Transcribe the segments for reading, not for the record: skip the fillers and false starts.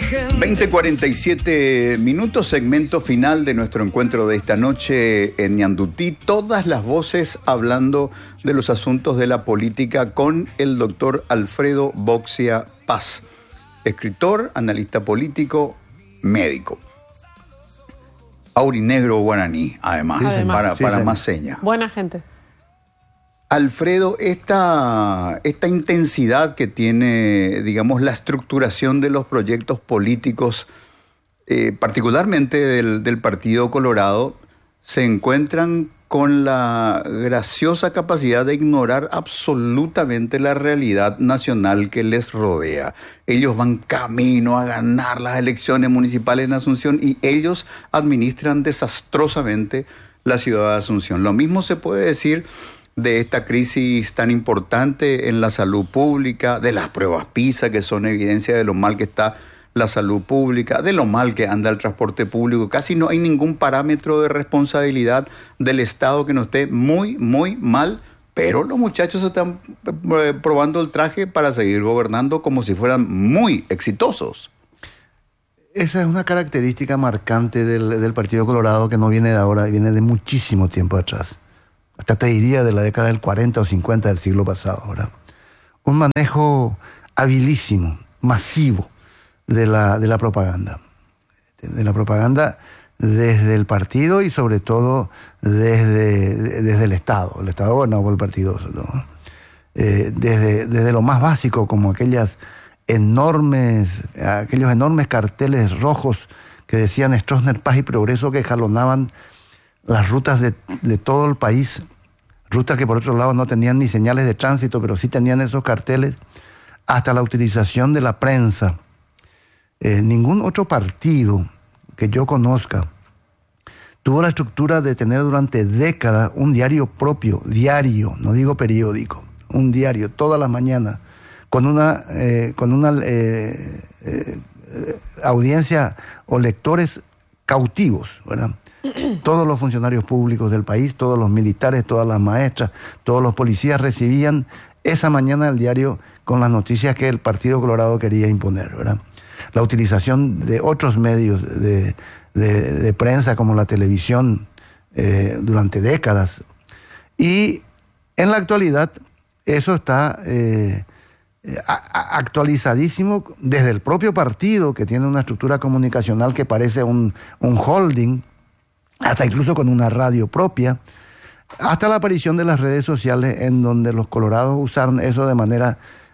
20:47, segmento final de nuestro encuentro de esta noche en Ñandutí. Todas las voces hablando de los asuntos de la política con el doctor Alfredo Boxia Paz, escritor, analista político, médico. Aurinegro guaraní, además. Para más señas. Buena gente. Alfredo, esta intensidad que tiene, digamos, la estructuración de los proyectos políticos, particularmente del Partido Colorado, se encuentran con la graciosa capacidad de ignorar absolutamente la realidad nacional que les rodea. Ellos van camino a ganar las elecciones municipales en Asunción y ellos administran desastrosamente la ciudad de Asunción. Lo mismo se puede decir de esta crisis tan importante en la salud pública, de las pruebas PISA, que son evidencia de lo mal que está la salud pública, de lo mal que anda el transporte público. Casi no hay ningún parámetro de responsabilidad del Estado que no esté muy, muy mal, pero los muchachos están probando el traje para seguir gobernando como si fueran muy exitosos. Esa es una característica marcante del Partido Colorado que no viene de ahora, viene de muchísimo tiempo atrás. Hasta te diría de la década del 40 o 50 del siglo pasado, ¿verdad? Un manejo habilísimo, masivo de la propaganda. De la propaganda desde el partido y sobre todo desde el Estado. El Estado gobernado por el partido, ¿no? Desde lo más básico, como aquellos enormes carteles rojos que decían Stroessner, paz y progreso, que jalonaban las rutas de todo el país, rutas que por otro lado no tenían ni señales de tránsito, pero sí tenían esos carteles, hasta la utilización de la prensa. Ningún otro partido que yo conozca tuvo la estructura de tener durante décadas un diario propio, diario, no digo periódico, un diario, todas las mañanas, con una audiencia o lectores cautivos, ¿verdad? Todos los funcionarios públicos del país, todos los militares, todas las maestras, todos los policías recibían esa mañana el diario con las noticias que el Partido Colorado quería imponer, ¿verdad? La utilización de otros medios de prensa como la televisión durante décadas. Y en la actualidad eso está actualizadísimo desde el propio partido, que tiene una estructura comunicacional que parece un holding, hasta incluso con una radio propia, hasta la aparición de las redes sociales en donde los colorados usaron eso de manera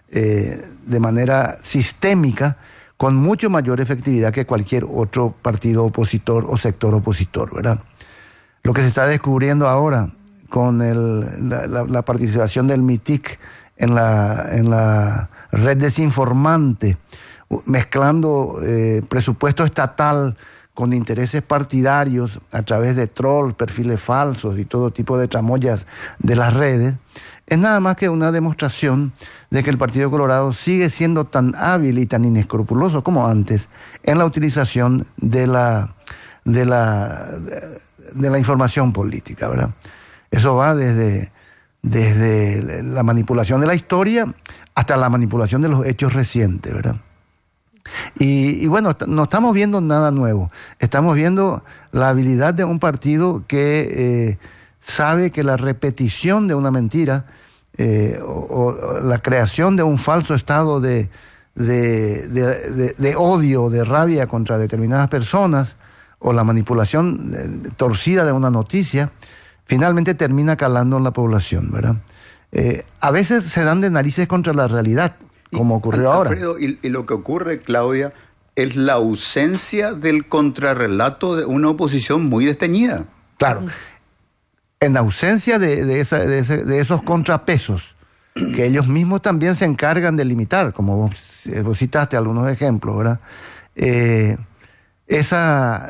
sistémica, con mucho mayor efectividad que cualquier otro partido opositor o sector opositor, ¿verdad? Lo que se está descubriendo ahora con la participación del MITIC en la red desinformante, mezclando presupuesto estatal con intereses partidarios a través de trolls, perfiles falsos y todo tipo de tramoyas de las redes, es nada más que una demostración de que el Partido Colorado sigue siendo tan hábil y tan inescrupuloso como antes en la utilización de la información política, ¿verdad? Eso va desde la manipulación de la historia hasta la manipulación de los hechos recientes, ¿verdad? Y bueno, no estamos viendo nada nuevo. Estamos viendo la habilidad de un partido que sabe que la repetición de una mentira o la creación de un falso estado de odio, de rabia contra determinadas personas, o la manipulación torcida de una noticia, finalmente termina calando en la población, ¿verdad? A veces se dan de narices contra la realidad, como ocurrió ahora. Alfredo, y lo que ocurre, Claudia, es la ausencia del contrarrelato de una oposición muy desteñida. Claro. En ausencia de esos contrapesos, que ellos mismos también se encargan de limitar, como vos citaste algunos ejemplos, ¿verdad? Esa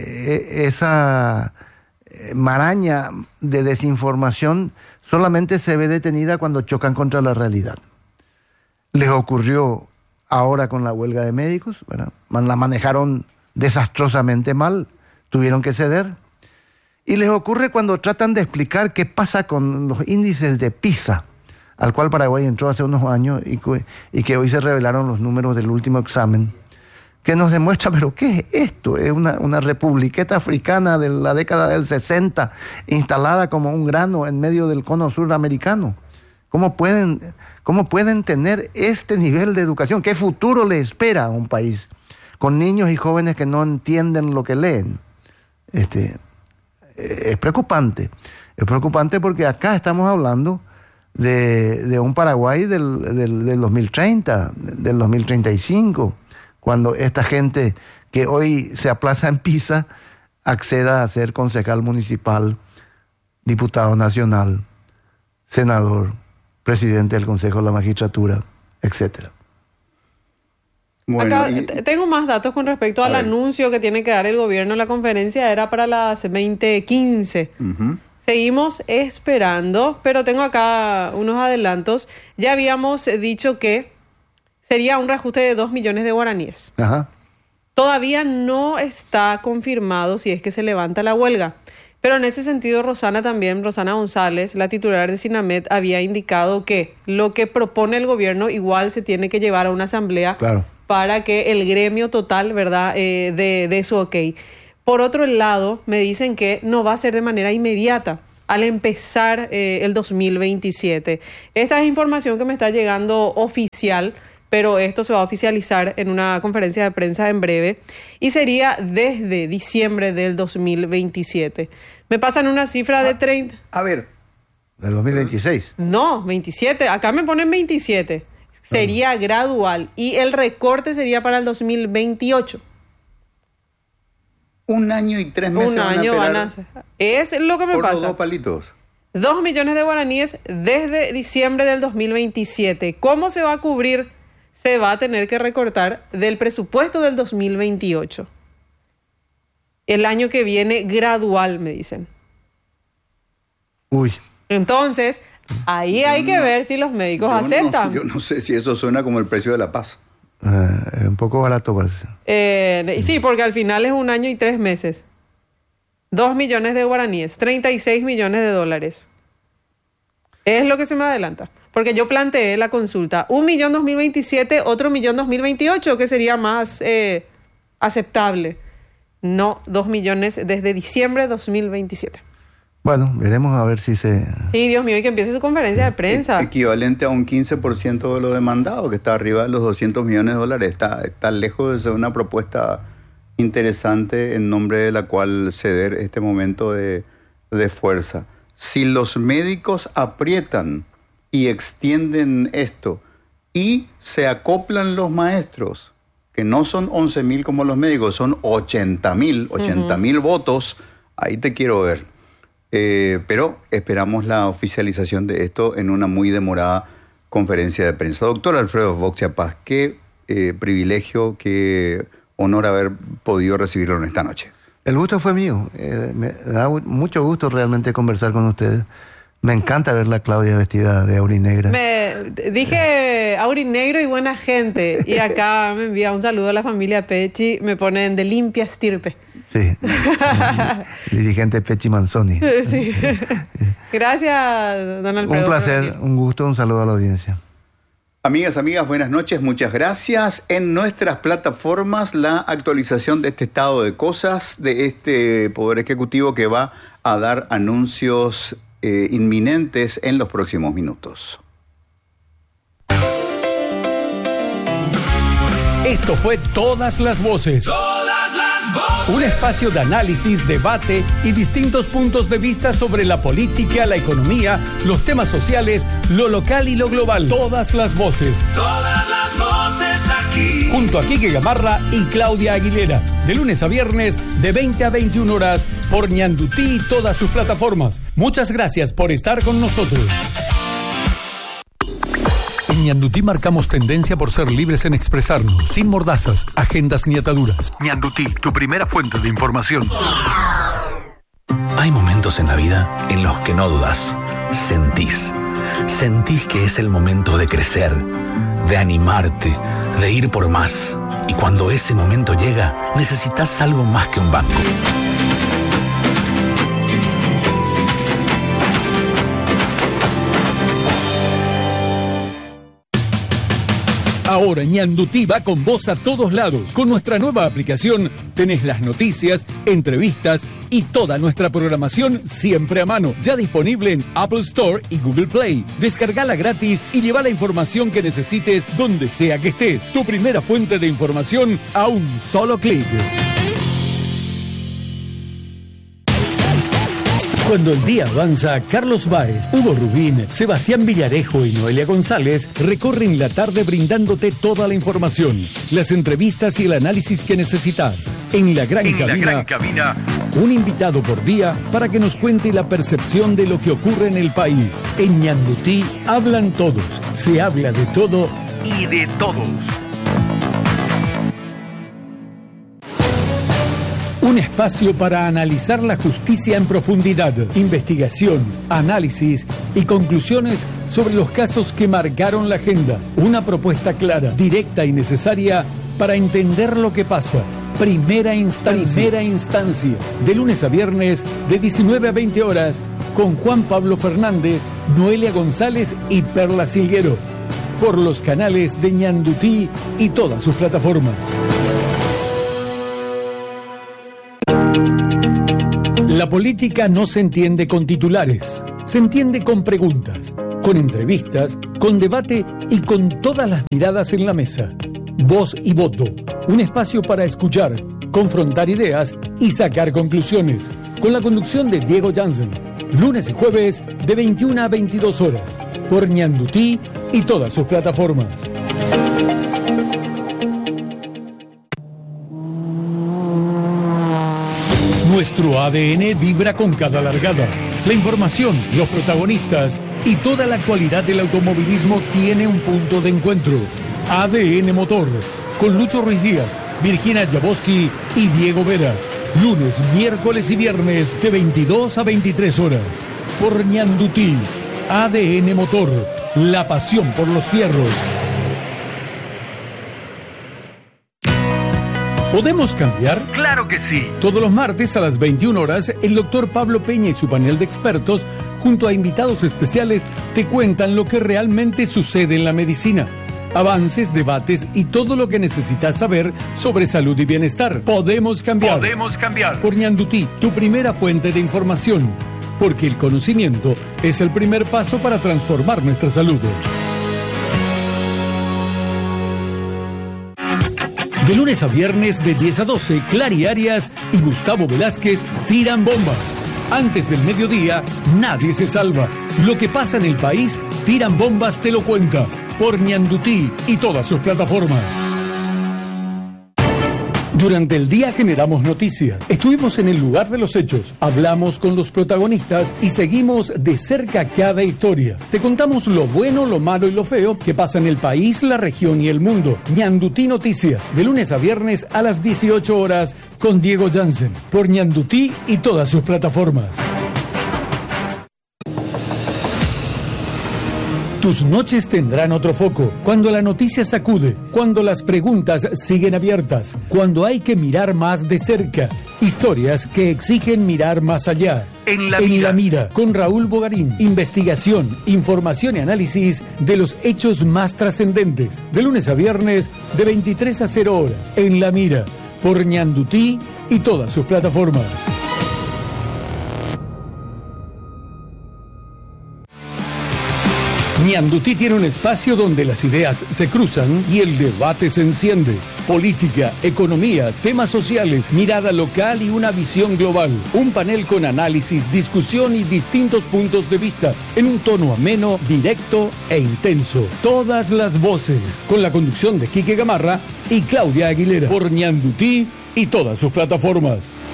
maraña de desinformación solamente se ve detenida cuando chocan contra la realidad. Les ocurrió ahora con la huelga de médicos, ¿verdad? La manejaron desastrosamente mal, tuvieron que ceder. Y les ocurre cuando tratan de explicar qué pasa con los índices de PISA, al cual Paraguay entró hace unos años y que hoy se revelaron los números del último examen, que nos demuestra, pero ¿qué es esto? Es una republiqueta africana de la década del 60, instalada como un grano en medio del cono suramericano. ¿Cómo pueden tener este nivel de educación? ¿Qué futuro le espera a un país con niños y jóvenes que no entienden lo que leen? Es preocupante. Es preocupante porque acá estamos hablando de un Paraguay del 2030, del 2035, cuando esta gente que hoy se aplaza en Pisa acceda a ser concejal municipal, diputado nacional, senador, presidente del Consejo de la Magistratura, etcétera. Bueno, acá tengo más datos con respecto al anuncio que tiene que dar el gobierno. La conferencia era para las 20:15. Uh-huh. Seguimos esperando, pero tengo acá unos adelantos. Ya habíamos dicho que sería un reajuste de 2 millones de guaraníes. Ajá. Todavía no está confirmado si es que se levanta la huelga. Pero en ese sentido, Rosana González, la titular de SINAMED, había indicado que lo que propone el gobierno igual se tiene que llevar a una asamblea, claro, para que el gremio total, ¿verdad?, de su ok. Por otro lado, me dicen que no va a ser de manera inmediata al empezar el 2027. Esta es información que me está llegando oficial, pero esto se va a oficializar en una conferencia de prensa en breve y sería desde diciembre del 2027. Me pasan una cifra de 30... A ver, ¿del 2026? No, 27. Acá me ponen 27. Sería gradual y el recorte sería para el 2028. 1 año y 3 meses. Es lo que me pasa. Por los 2 palitos. 2 millones de guaraníes desde diciembre del 2027. ¿Cómo se va a cubrir? Se va a tener que recortar del presupuesto del 2028. El año que viene, gradual, me dicen. Uy. Entonces, ahí hay que ver si los médicos aceptan. Yo no sé si eso suena como el precio de la paz. Es un poco barato, parece. Sí, porque al final es 1 año y 3 meses. 2 millones de guaraníes, 36 millones de dólares. Es lo que se me adelanta. Porque yo planteé la consulta. 1 millón 2027, otro 1 millón 2028, que sería más aceptable. No, 2 millones desde diciembre de 2027. Bueno, veremos a ver si se... Sí, Dios mío, y que empiece su conferencia de prensa. Equivalente a un 15% de lo demandado, que está arriba de los 200 millones de dólares. Está lejos de ser una propuesta interesante en nombre de la cual ceder este momento de fuerza. Si los médicos aprietan y extienden esto y se acoplan los maestros, que no son 11.000 como los médicos, son 80.000 votos, ahí te quiero ver. Pero esperamos la oficialización de esto en una muy demorada conferencia de prensa. Doctor Alfredo Voxia Paz, qué privilegio, qué honor haber podido recibirlo en esta noche. El gusto fue mío. Me da mucho gusto realmente conversar con ustedes. Me encanta ver a Claudia vestida de aurinegra. Dije aurinegro y buena gente. Y acá me envía un saludo a la familia Pechi. Me ponen de limpia estirpe. Sí. Dirigente Pechi Manzoni. Sí. Gracias, don Alfredo. Un placer, un gusto, un saludo a la audiencia. Amigas, buenas noches, muchas gracias. En nuestras plataformas, la actualización de este estado de cosas, de este Poder Ejecutivo que va a dar anuncios inminentes en los próximos minutos. Esto fue Todas las Voces. Un espacio de análisis, debate y distintos puntos de vista sobre la política, la economía, los temas sociales, lo local y lo global. Todas las voces. Todas las voces aquí. Junto a Quique Gamarra y Claudia Aguilera. De lunes a viernes, de 20 a 21 horas, por Ñandutí y todas sus plataformas. Muchas gracias por estar con nosotros. En Ñandutí marcamos tendencia por ser libres en expresarnos, sin mordazas, agendas ni ataduras. Ñandutí, tu primera fuente de información. Hay momentos en la vida en los que no dudas, sentís que es el momento de crecer, de animarte, de ir por más. Y cuando ese momento llega, necesitas algo más que un banco. Ahora Ñandutí va con vos a todos lados. Con nuestra nueva aplicación tenés las noticias, entrevistas y toda nuestra programación siempre a mano. Ya disponible en Apple Store y Google Play. Descargala gratis y lleva la información que necesites donde sea que estés. Tu primera fuente de información a un solo clic. Cuando el día avanza, Carlos Báez, Hugo Rubín, Sebastián Villarejo y Noelia González recorren la tarde brindándote toda la información, las entrevistas y el análisis que necesitas. En la gran cabina, un invitado por día para que nos cuente la percepción de lo que ocurre en el país. En Ñandutí hablan todos, se habla de todo y de todos. Un espacio para analizar la justicia en profundidad, investigación, análisis y conclusiones sobre los casos que marcaron la agenda. Una propuesta clara, directa y necesaria para entender lo que pasa. Primera instancia. De lunes a viernes, de 19 a 20 horas, con Juan Pablo Fernández, Noelia González y Perla Silguero. Por los canales de Ñandutí y todas sus plataformas. La política no se entiende con titulares, se entiende con preguntas, con entrevistas, con debate y con todas las miradas en la mesa. Voz y voto, un espacio para escuchar, confrontar ideas y sacar conclusiones. Con la conducción de Diego Jansen, lunes y jueves de 21 a 22 horas, por Ñandutí y todas sus plataformas. Nuestro ADN vibra con cada largada. La información, los protagonistas y toda la actualidad del automovilismo tiene un punto de encuentro. ADN Motor, con Lucho Ruiz Díaz, Virginia Jaboski y Diego Vera. Lunes, miércoles y viernes de 22 a 23 horas. Por Ñandutí, ADN Motor, la pasión por los fierros. ¿Podemos cambiar? ¡Claro que sí! Todos los martes a las 21 horas, el doctor Pablo Peña y su panel de expertos, junto a invitados especiales, te cuentan lo que realmente sucede en la medicina. Avances, debates y todo lo que necesitas saber sobre salud y bienestar. ¡Podemos cambiar! ¡Podemos cambiar! Por Ñandutí, tu primera fuente de información. Porque el conocimiento es el primer paso para transformar nuestra salud. De lunes a viernes de 10 a 12, Clary Arias y Gustavo Velázquez tiran bombas. Antes del mediodía, nadie se salva. Lo que pasa en el país, Tiran Bombas te lo cuenta. Por Ñandutí y todas sus plataformas. Durante el día generamos noticias. Estuvimos en el lugar de los hechos, hablamos con los protagonistas y seguimos de cerca cada historia. Te contamos lo bueno, lo malo y lo feo que pasa en el país, la región y el mundo. Ñandutí Noticias, de lunes a viernes a las 18 horas con Diego Jansen. Por Ñandutí y todas sus plataformas. Tus noches tendrán otro foco, cuando la noticia sacude, cuando las preguntas siguen abiertas, cuando hay que mirar más de cerca. Historias que exigen mirar más allá. En la mira, con Raúl Bogarín. Investigación, información y análisis de los hechos más trascendentes. De lunes a viernes, de 23 a 0 horas. En la mira, por Ñandutí y todas sus plataformas. Ñandutí tiene un espacio donde las ideas se cruzan y el debate se enciende. Política, economía, temas sociales, mirada local y una visión global. Un panel con análisis, discusión y distintos puntos de vista en un tono ameno, directo e intenso. Todas las voces, con la conducción de Quique Gamarra y Claudia Aguilera. Por Ñandutí y todas sus plataformas.